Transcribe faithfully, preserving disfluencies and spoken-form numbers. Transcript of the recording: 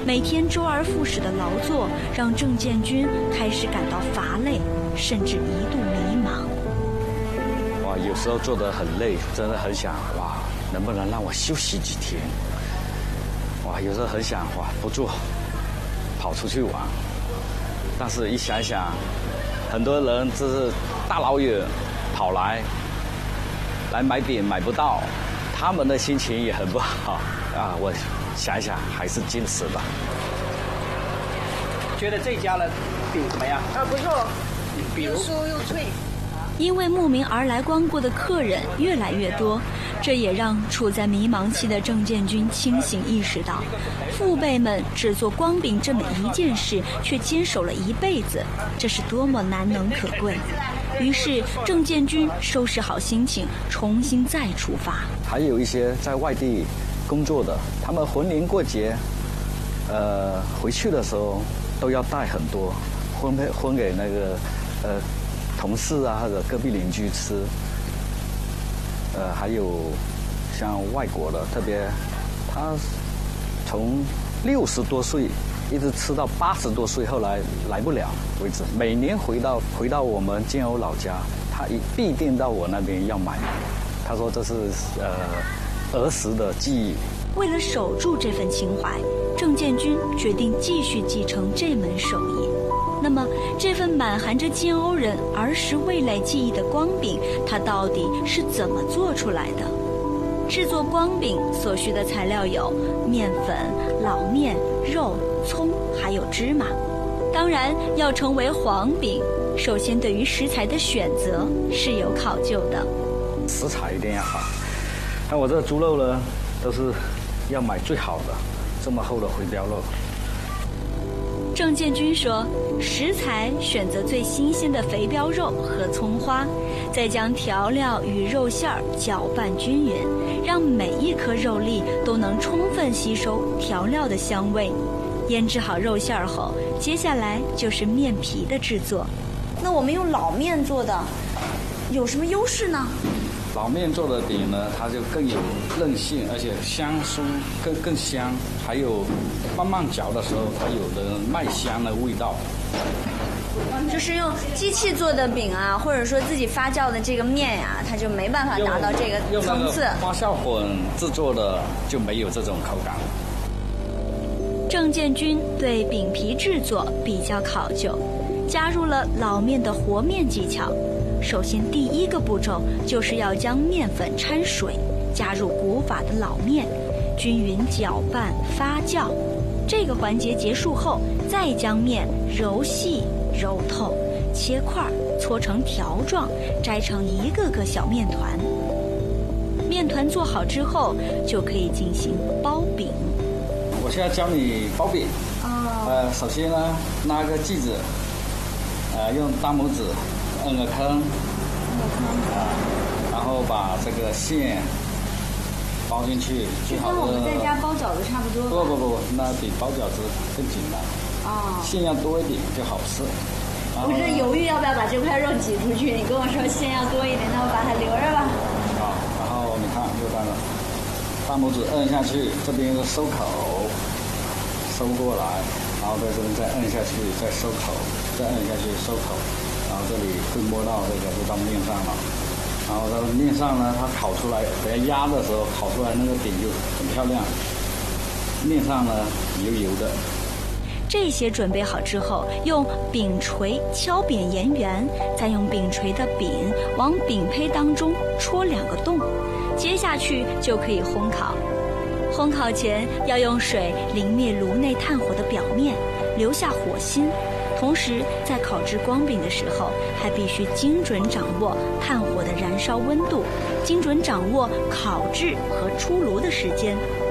每天周而复始的劳作让郑建军开始感到乏累，甚至一度迷茫。 哇，有时候做得很累，真的很想哇，能不能让我休息几天？哇，有时候很想哇不做，跑出去玩。但是一想想，很多人就是大老远跑来来买饼买不到，他们的心情也很不好啊。我想一想，还是坚持吧。 觉得这家的饼怎么样？ 啊，不错， 比如又酥又脆。 因为慕名而来光顾的客人越来越多，这也让处在迷茫期的郑建军清醒意识到，父辈们只做光饼这么一件事，却坚守了一辈子，这是多么难能可贵。于是郑建军收拾好心情，重新再出发。 还有一些在外地工作的，他们逢年过节，呃，回去的时候都要带很多，分配分给那个呃同事啊或者隔壁邻居吃。呃，还有像外国的，特别他从六十多岁一直吃到八十多岁，后来来不了为止。每年回到回到我们建瓯老家，他一必定到我那边要买。他说这是呃儿时的记忆。 为了守住这份情怀，郑建军决定继续继承这门手艺。那么，这份满含着建瓯人儿时味蕾记忆的光饼，它到底是怎么做出来的？制作光饼所需的材料有面粉、老面、肉、葱，还有芝麻。当然，要成为黄饼，首先对于食材的选择是有考究的。 食材一定要好。那我这个猪肉呢，都是要买最好的，这么厚的回标肉。 郑建军说，食材选择最新鲜的肥膘肉和葱花，再将调料与肉馅儿搅拌均匀，让每一颗肉粒都能充分吸收调料的香味。腌制好肉馅儿后，接下来就是面皮的制作。 那我们用老面做的有什么优势呢？ 老面做的饼呢，它就更有韧性，而且香酥更更香，还有慢慢嚼的时候，它有的麦香的味道。 就是用机器做的饼啊，或者说自己发酵的这个面呀、啊，它就没办法达到这个层次。 发酵混制作的就没有这种口感。 郑建军对饼皮制作比较考究，加入了老面的和面技巧。首先，第一个步骤就是要将面粉掺水，加入古法的老面，均匀搅拌发酵。这个环节结束后，再将面揉细揉透，切块搓成条状，摘成一个个小面团。面团做好之后，就可以进行包饼。 我现在教你包饼。哦。呃，首先呢，拿个锯子，呃，用大拇指摁个坑， 摁个坑啊，然后把这个馅包进去，最好跟我们在家包饺子差不多。 不不不不，那比包饺子更简单。 哦。 馅要多一点就好吃。 我这犹豫要不要把这块肉挤出去，你跟我说馅要多一点，那我把它留着吧。 啊，然后你看就干了，大拇指摁下去，这边是收口，收过来，然后在这边再摁下去，再收口，再摁下去收口，然后这里会摸到这个就到面上了。然后在面上呢，它烤出来，等下压的时候烤出来那个饼就很漂亮，面上呢油油的。 这些准备好之后，用饼锤敲扁圆圆，再用饼锤的饼往饼胚当中戳两个洞，接下去就可以烘烤。烘烤前要用水淋灭炉内炭火的表面，留下火心。同时，在烤制光饼的时候，还必须精准掌握炭火的燃烧温度，精准掌握烤制和出炉的时间。